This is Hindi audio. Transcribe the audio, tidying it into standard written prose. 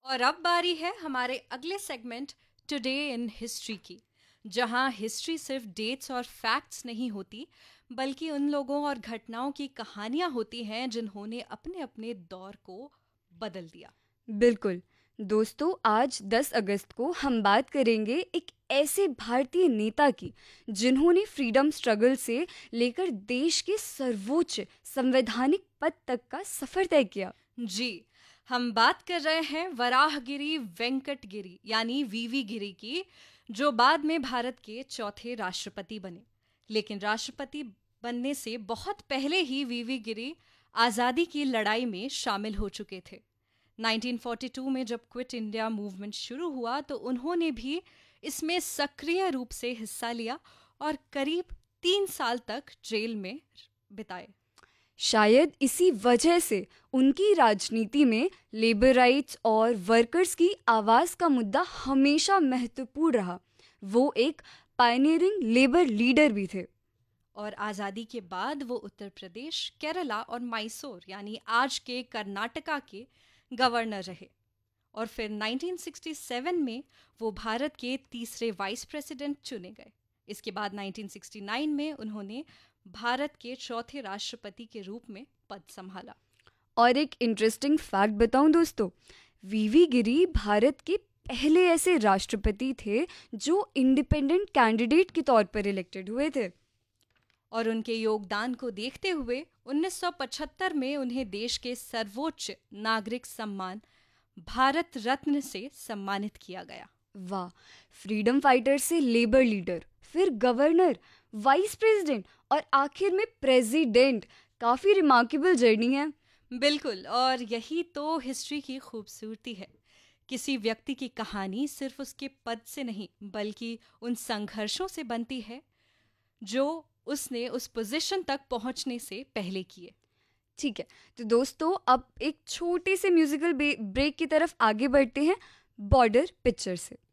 और अब बारी है हमारे अगले सेगमेंट टुडे इन हिस्ट्री की, जहां हिस्ट्री सिर्फ डेट्स और फैक्ट्स नहीं होती, बल्कि उन लोगों और घटनाओं की कहानियां होती हैं जिन्होंने अपने अपने दौर को बदल दिया। बिल्कुल। दोस्तों, आज 10 अगस्त को हम बात करेंगे एक ऐसे भारतीय नेता की जिन्होंने फ्रीडम स्ट्रगल से लेकर देश के सर्वोच्च संवैधानिक पद तक का सफर तय किया। जी, हम बात कर रहे हैं वराहगिरी वेंकट गिरी यानी वीवी गिरी की, जो बाद में भारत के चौथे राष्ट्रपति बने। लेकिन राष्ट्रपति बनने से बहुत पहले ही वीवी गिरी आज़ादी की लड़ाई में शामिल हो चुके थे। 1942 में जब क्विट इंडिया मूवमेंट शुरू हुआ तो उन्होंने भी इसमें सक्रिय रूप से हिस्सा लिया और करीब 3 साल तक जेल में बिताए। शायद इसी वजह से उनकी राजनीति में लेबर राइट्स और वर्कर्स की आवाज़ का मुद्दा हमेशा महत्वपूर्ण रहा। वो एक पायनियरिंग लेबर लीडर भी थे। और आज़ादी के बाद वो उत्तर प्रदेश, केरला और मैसूर यानी आज के कर्नाटका के गवर्नर रहे। और फिर 1967 में वो भारत के तीसरे वाइस प्रेसिडेंट चुने गए। इसके बाद 1969 में उन्होंने भारत के चौथे राष्ट्रपति के रूप में पद संभाला। और एक इंटरेस्टिंग फैक्ट बताऊं दोस्तों, वीवी गिरी भारत के पहले ऐसे राष्ट्रपति थे जो इंडिपेंडेंट कैंडिडेट के तौर पर इलेक्टेड हुए थे। और उनके योगदान को देखते हुए 1975 में उन्हें देश के सर्वोच्च नागरिक सम्मान भारत रत्न से सम्मानित किया गया। वाह! फ्रीडम फाइटर से लेबर लीडर, फिर गवर्नर, वाइस प्रेसिडेंट और आखिर में प्रेसिडेंट। काफी रिमार्केबल जर्नी है। बिल्कुल, और यही तो हिस्ट्री की खूबसूरती है। किसी व्यक्ति की कहानी सिर्फ उसके पद से नहीं, बल्कि उन संघर्षों से बनती है जो उसने उस पोजीशन तक पहुंचने से पहले किए। ठीक है, तो दोस्तों अब एक छोटे से म्यूजिकल ब्रेक की तरफ आगे बढ़ते हैं बॉर्डर पिक्चर से।